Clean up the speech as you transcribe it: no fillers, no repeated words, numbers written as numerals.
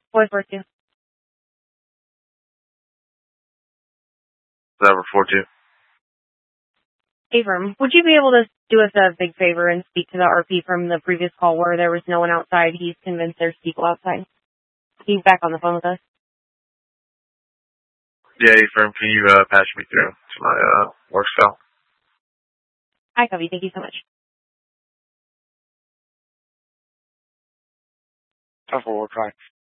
Voice 42. Number 42. Avram, would you be able to do us a big favor and speak to the RP from the previous call where there was no one outside? He's convinced there's people outside. He's back on the phone with us. Yeah, Ephraim, can you patch me through to my work cell? I copy. Thank you so much. Tough work, right?